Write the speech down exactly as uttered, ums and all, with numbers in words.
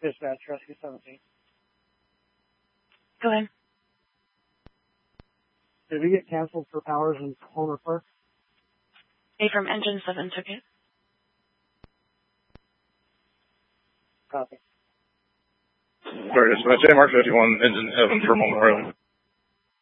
Dispatch, Rescue seventeen. Go ahead. Did we get canceled for Powers and Homer Park? A from Engine seven took it. Copy. Sorry, Dispatch, Mark fifty-one, Engine seven for Memorial.